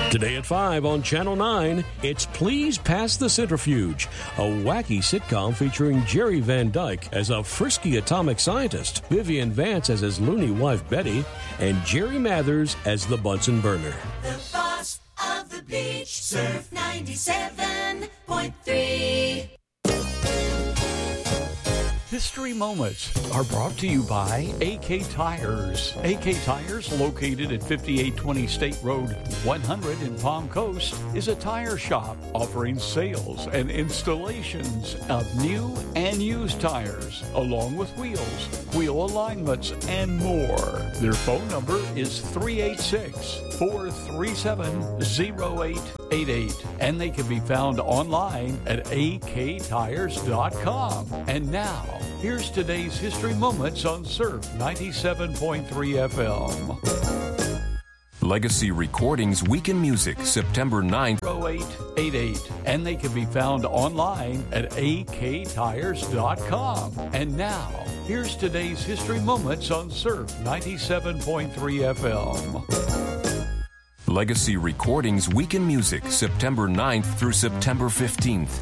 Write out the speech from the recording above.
Today at 5 on Channel 9, it's Please Pass the Centrifuge, a wacky sitcom featuring Jerry Van Dyke as a frisky atomic scientist, Vivian Vance as his loony wife Betty, and Jerry Mathers as the Bunsen burner. The boss of the beach, Surf 97.3. History Moments are brought to you by AK Tires. AK Tires, located at 5820 State Road 100 in Palm Coast, is a tire shop offering sales and installations of new and used tires, along with wheels, wheel alignments, and more. Their phone number is 386-437-0888, and they can be found online at aktires.com. And now, here's today's History Moments on Surf 97.3 FM. Legacy Recordings Week in Music, September 9th. 0888, and they can be found online at aktires.com. And now, here's today's History Moments on Surf 97.3 FM. Legacy Recordings Week in Music, September 9th through September 15th.